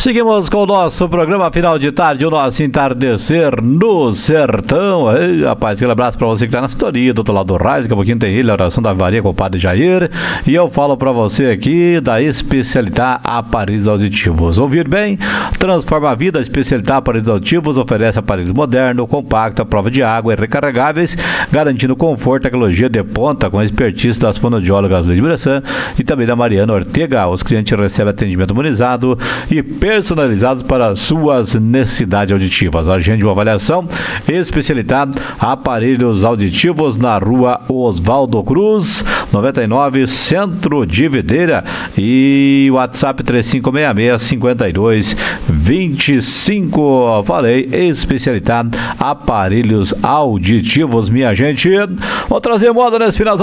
Seguimos com o nosso programa final de tarde, o nosso entardecer no sertão. Ei, rapaz, aquele abraço pra você que tá na sintonia do outro lado do rádio. Daqui a pouquinho tem ele, a oração da Varia com o Padre Jair. E eu falo pra você aqui da Especialidade Aparelhos Auditivos. Ouvir bem? Transforma a vida. A Especialidade Aparelhos Auditivos oferece aparelhos modernos, compactos, à prova de água e recarregáveis, garantindo conforto e tecnologia de ponta com a expertise das fonoaudiólogas Luiz Bressan e também da Mariana Ortega. Os clientes recebem atendimento humanizado e personalizados para suas necessidades auditivas. Agende uma avaliação. Especialidade Aparelhos Auditivos na rua Oswaldo Cruz, 99, Centro de Videira, e WhatsApp 3566-5225. Falei, Especialidade Aparelhos Auditivos, minha gente. Vou trazer moda nesse final